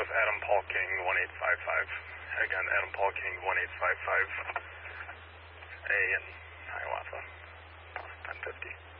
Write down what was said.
with Adam Paul King 1855. Again, Adam Paul King 1855. A in Hiawatha. 1050.